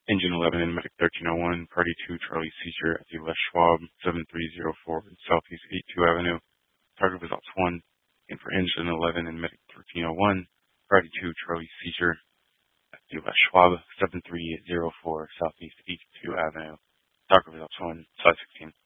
Engine 11 in Medic 1301, Party 2, Charlie seizure at the Les Schwab 7304 Southeast 82 Avenue. Target results 1. And for Engine 11 in Medic 1301, Party 2, Charlie seizure at the Les Schwab 7304 Southeast 82 Avenue. Target results 1, Slide 16.